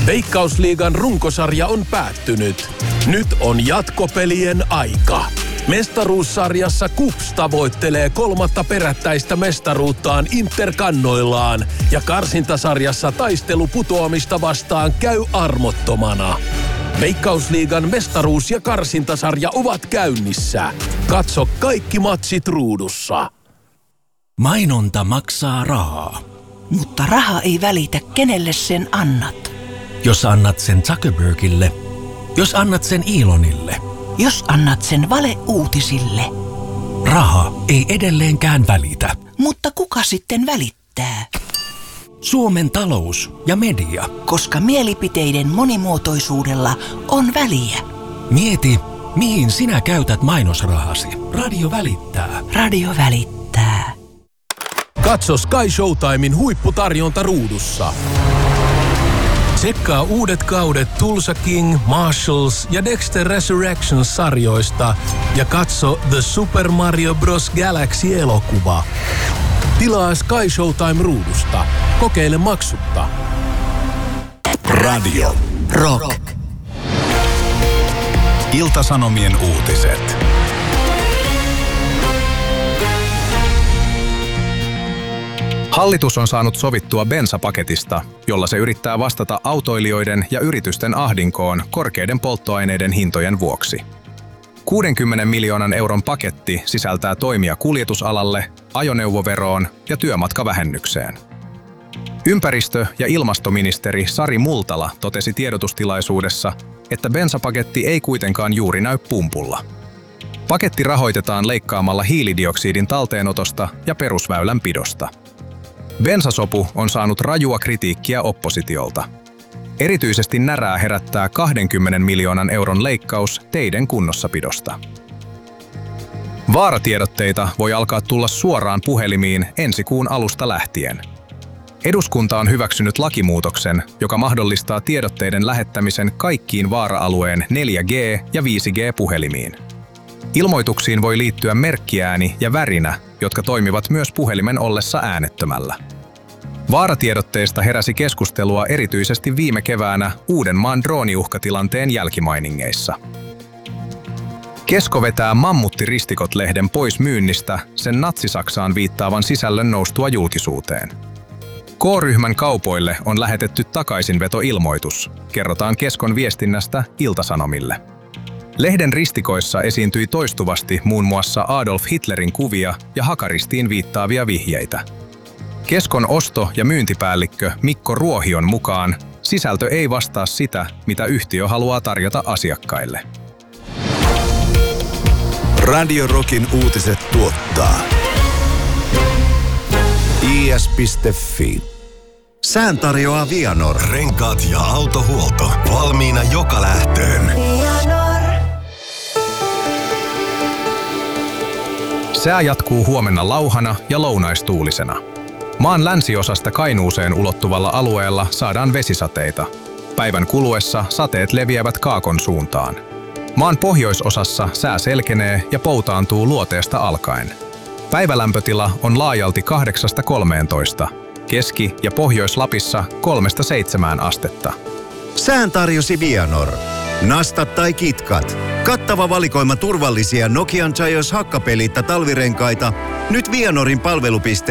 Veikkausliigan runkosarja on päättynyt. Nyt on jatkopelien aika. Mestaruussarjassa KuPS tavoittelee 3. perättäistä mestaruuttaan Interkannoillaan ja karsintasarjassa taistelu putoamista vastaan käy armottomana. Veikkausliigan mestaruus- ja karsintasarja ovat käynnissä. Katso kaikki matsit ruudussa. Mainonta maksaa rahaa. Mutta raha ei välitä, kenelle sen annat. Jos annat sen Zuckerbergille, jos annat sen Elonille, jos annat sen valeuutisille. Raha ei edelleenkään välitä. Mutta kuka sitten välittää? Suomen talous ja media. Koska mielipiteiden monimuotoisuudella on väliä. Mieti, mihin sinä käytät mainosrahasi. Radio välittää. Radio välittää. Katso Sky Showtimein huipputarjonta ruudussa. Tsekkaa uudet kaudet Tulsa King, Marshalls ja Dexter Resurrections-sarjoista ja katso The Super Mario Bros. Galaxy-elokuva. Tilaa Sky Showtime ruudusta. Kokeile maksutta. Radio Rock. Ilta-Sanomien uutiset. Hallitus on saanut sovittua bensapaketista, jolla se yrittää vastata autoilijoiden ja yritysten ahdinkoon korkeiden polttoaineiden hintojen vuoksi. 60 miljoonan euron paketti sisältää toimia kuljetusalalle, ajoneuvoveroon ja työmatkavähennykseen. Ympäristö- ja ilmastoministeri Sari Multala totesi tiedotustilaisuudessa, että bensapaketti ei kuitenkaan juuri näy pumpulla. Paketti rahoitetaan leikkaamalla hiilidioksidin talteenotosta ja perusväylänpidosta. Bensasopu on saanut rajua kritiikkiä oppositiolta. Erityisesti närää herättää 20 miljoonan euron leikkaus teiden kunnossapidosta. Vaaratiedotteita voi alkaa tulla suoraan puhelimiin ensi kuun alusta lähtien. Eduskunta on hyväksynyt lakimuutoksen, joka mahdollistaa tiedotteiden lähettämisen kaikkiin vaara-alueen 4G- ja 5G-puhelimiin. Ilmoituksiin voi liittyä merkkiääni ja värinä, jotka toimivat myös puhelimen ollessa äänettömällä. Vaaratiedotteesta heräsi keskustelua erityisesti viime keväänä Uudenmaan drooniuhkatilanteen jälkimainingeissa. Kesko vetää Mammuttiristikot-lehden pois myynnistä sen natsi-Saksaan viittaavan sisällön noustua julkisuuteen. K-ryhmän kaupoille on lähetetty takaisinvetoilmoitus, kerrotaan Keskon viestinnästä Ilta-Sanomille. Lehden ristikoissa esiintyi toistuvasti muun muassa Adolf Hitlerin kuvia ja hakaristiin viittaavia vihjeitä. Keskon osto- ja myyntipäällikkö Mikko Ruohion mukaan sisältö ei vastaa sitä, mitä yhtiö haluaa tarjota asiakkaille. Radio Rockin uutiset tuottaa is.fi. Sään tarjoaa Vianor. Renkaat ja autohuolto valmiina joka lähtöön. Sää jatkuu huomenna lauhana ja lounaistuulisena. Maan länsiosasta Kainuuseen ulottuvalla alueella saadaan vesisateita. Päivän kuluessa sateet leviävät kaakon suuntaan. Maan pohjoisosassa sää selkenee ja poutaantuu luoteesta alkaen. Päivälämpötila on laajalti 8–13. Keski- ja Pohjois-Lapissa 3–7 astetta. Sään tarjosi Vianor. Nastat tai kitkat. Kattava valikoima turvallisia Nokian Giants hakkapelitta talvirenkaita. Nyt Vianorin palvelupiste